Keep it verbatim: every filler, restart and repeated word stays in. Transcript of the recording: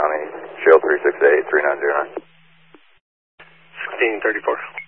County, Shell three six eight, three nine zero nine. sixteen thirty-four.